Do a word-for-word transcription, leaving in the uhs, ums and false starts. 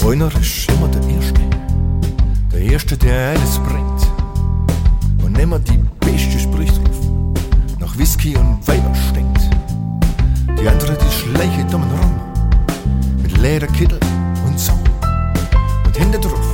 Einer ist immer der Erste, der Erste, der alles bringt. Und immer die beste Sprüchtruf nach Whisky und Weiber stinkt. Die andere, die schleiche dummen rum mit Lederkittel und so. Und hinter drauf